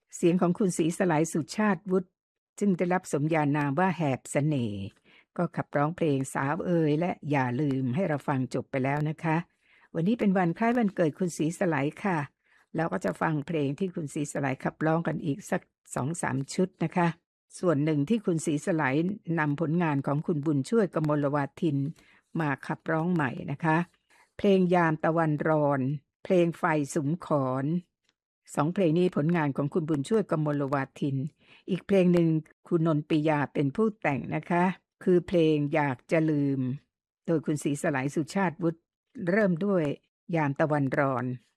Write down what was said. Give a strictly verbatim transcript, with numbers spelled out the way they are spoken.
เสียงของคุณศรีสลายสุชาติวุฒิซึ่งได้รับสมญานามว่าแหบเสน่ห์ก็ขับร้องเพลงสาวเอ๋ยและอย่าลืมให้เราฟังจบไปแล้วนะคะวันนี้เป็นวันคล้ายวันเกิดคุณศรีสลายค่ะแล้วก็จะฟังเพลงที่คุณศรีสลายขับร้องกันอีกสัก สองสาม ชุดนะคะส่วนหนึ่งที่คุณศรีสลายนำผลงานของคุณบุญช่วยกมลวาทินมาขับร้องใหม่นะคะเพลงยามตะวันรอนเพลงไฟสุมขอนสองเพลงนี้ผลงานของคุณบุญช่วยกมลวาทินอีกเพลงหนึ่งคุณนนปิยาเป็นผู้แต่งนะคะคือเพลงอยากจะลืมโดยคุณศรีสลายสุชาติวุฒิเริ่มด้วยยามตะวันรอน